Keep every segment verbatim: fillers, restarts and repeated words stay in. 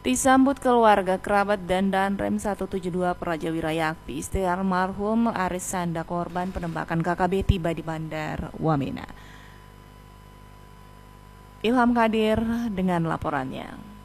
Disambut keluarga, kerabat, dan Danrem seratus tujuh puluh dua Praja Wirayakti, istri almarhum Aris Sanda, korban penembakan K K B, tiba di Bandar Wamena. Ilham Kadir dengan laporannya.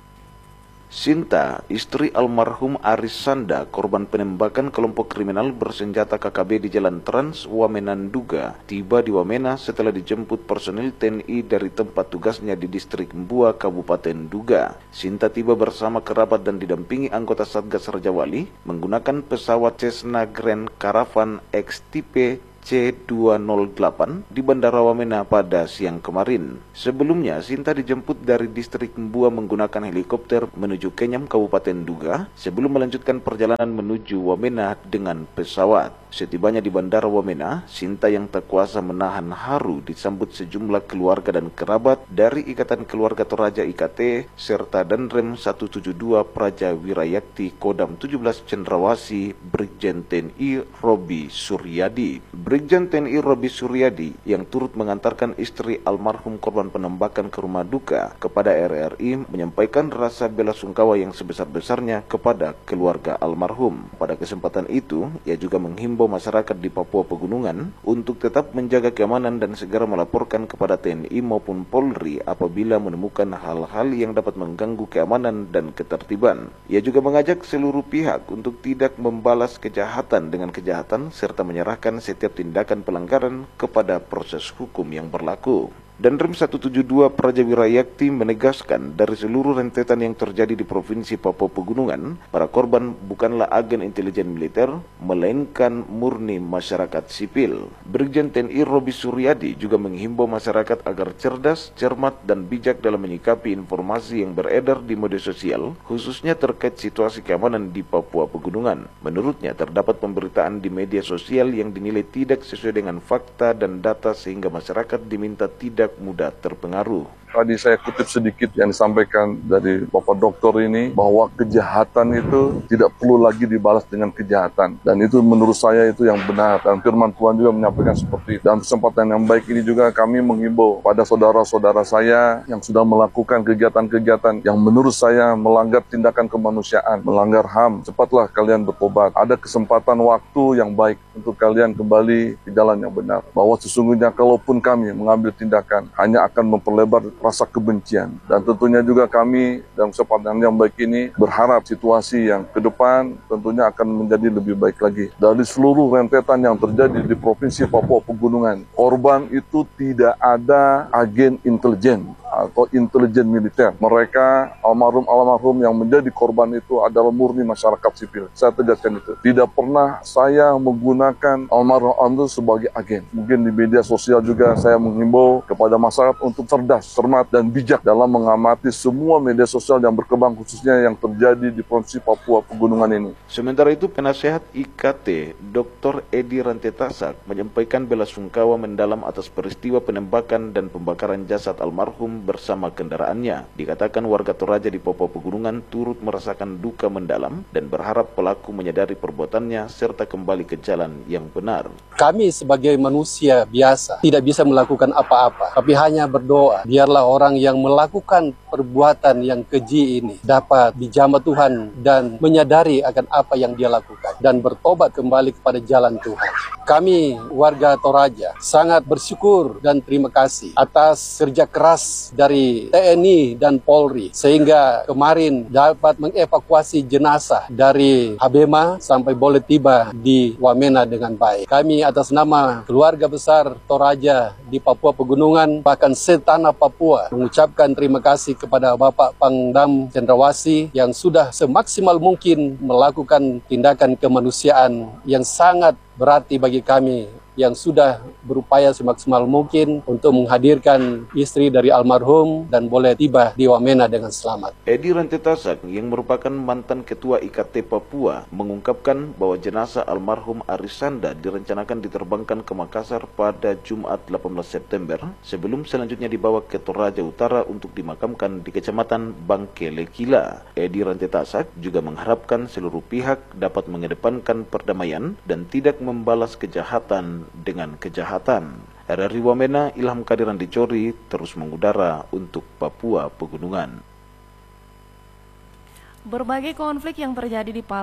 Sinta, istri almarhum Aris Sanda, korban penembakan kelompok kriminal bersenjata K K B di Jalan Trans Wamena Nduga, tiba di Wamena setelah dijemput personil T N I dari tempat tugasnya di distrik Mbua, Kabupaten Nduga. Sinta tiba bersama kerabat dan didampingi anggota Satgas Rajawali menggunakan pesawat Cessna Grand Caravan X tipe C dua nol delapan di Bandara Wamena pada siang kemarin. Sebelumnya, Sinta dijemput dari distrik Mbua menggunakan helikopter menuju Kenyam, Kabupaten Nduga, sebelum melanjutkan perjalanan menuju Wamena dengan pesawat. Setibanya di Bandara Wamena, Sinta yang tak kuasa menahan haru disambut sejumlah keluarga dan kerabat dari Ikatan Keluarga Toraja I K T serta Danrem seratus tujuh puluh dua Praja Wirayakti Kodam tujuh belas Cendrawasih Brigjen T N I Robi Suryadi. Brigjen T N I Robi Suryadi yang turut mengantarkan istri almarhum korban penembakan ke rumah duka kepada R R I menyampaikan rasa bela sungkawa yang sebesar-besarnya kepada keluarga almarhum. Pada kesempatan itu, ia juga menghimbau masyarakat di Papua Pegunungan untuk tetap menjaga keamanan dan segera melaporkan kepada T N I maupun Polri apabila menemukan hal-hal yang dapat mengganggu keamanan dan ketertiban. Ia juga mengajak seluruh pihak untuk tidak membalas kejahatan dengan kejahatan serta menyerahkan setiap tindakan pelanggaran kepada proses hukum yang berlaku. Danrem seratus tujuh puluh dua Praja Wirayakti menegaskan dari seluruh rentetan yang terjadi di Provinsi Papua Pegunungan, para korban bukanlah agen intelijen militer, melainkan murni masyarakat sipil. Brigjen T N I Robi Suryadi juga menghimbau masyarakat agar cerdas, cermat, dan bijak dalam menyikapi informasi yang beredar di media sosial, khususnya terkait situasi keamanan di Papua Pegunungan. Menurutnya, terdapat pemberitaan di media sosial yang dinilai tidak sesuai dengan fakta dan data sehingga masyarakat diminta tidak mudah terpengaruh. Tadi saya kutip sedikit yang disampaikan dari Bapak Doktor ini, bahwa kejahatan itu tidak perlu lagi dibalas dengan kejahatan. Dan itu menurut saya itu yang benar. Dan firman Tuhan juga menyampaikan seperti itu. Dalam kesempatan yang baik ini juga kami menghimbau pada saudara-saudara saya yang sudah melakukan kegiatan-kegiatan yang menurut saya melanggar tindakan kemanusiaan, melanggar H A M. Cepatlah kalian bertobat. Ada kesempatan waktu yang baik untuk kalian kembali di jalan yang benar. Bahwa sesungguhnya kalaupun kami mengambil tindakan, hanya akan memperlebar rasa kebencian. Dan tentunya juga kami dalam kesempatan yang baik ini berharap situasi yang ke depan tentunya akan menjadi lebih baik lagi. Dari seluruh rentetan yang terjadi di Provinsi Papua Pegunungan, korban itu tidak ada agen intelijen atau intelijen militer. Mereka almarhum-almarhum yang menjadi korban itu adalah murni masyarakat sipil. Saya tegaskan itu. Tidak pernah saya menggunakan almarhum itu sebagai agen. Mungkin di media sosial juga saya menghimbau kepada masyarakat untuk cerdas, cermat, dan bijak dalam mengamati semua media sosial yang berkembang, khususnya yang terjadi di Provinsi Papua Pegunungan ini. Sementara itu, penasehat I K T Doktor Edi Rantetasak menyampaikan bela sungkawa mendalam atas peristiwa penembakan dan pembakaran jasad almarhum bersama kendaraannya. Dikatakan warga Toraja di Papua Pegunungan turut merasakan duka mendalam dan berharap pelaku menyadari perbuatannya serta kembali ke jalan yang benar. Kami sebagai manusia biasa tidak bisa melakukan apa-apa, tapi hanya berdoa biarlah orang yang melakukan perbuatan yang keji ini dapat dijamah Tuhan dan menyadari akan apa yang dia lakukan dan bertobat kembali kepada jalan Tuhan. Kami warga Toraja sangat bersyukur dan terima kasih atas kerja keras dari T N I dan Polri sehingga kemarin dapat mengevakuasi jenazah dari Habema sampai boleh tiba di Wamena dengan baik. Kami atas nama keluarga besar Toraja di Papua Pegunungan bahkan setanah Papua mengucapkan terima kasih kepada Bapak Pangdam Cendrawasih yang sudah semaksimal mungkin melakukan tindakan kemanusiaan yang sangat berarti bagi kami, yang sudah berupaya semaksimal mungkin untuk menghadirkan istri dari almarhum dan boleh tiba di Wamena dengan selamat. Edi Rantetasak yang merupakan mantan ketua I K T Papua mengungkapkan bahwa jenazah almarhum Aris Sanda direncanakan diterbangkan ke Makassar pada Jumat delapan belas September sebelum selanjutnya dibawa ke Toraja Utara untuk dimakamkan di Kecamatan Bangkelekila. Edi Rantetasak juga mengharapkan seluruh pihak dapat mengedepankan perdamaian dan tidak membalas kejahatan dengan kejahatan. R R I Wamena, Ilham Kadiran Dicori terus mengudara untuk Papua Pegunungan. Berbagai konflik yang terjadi di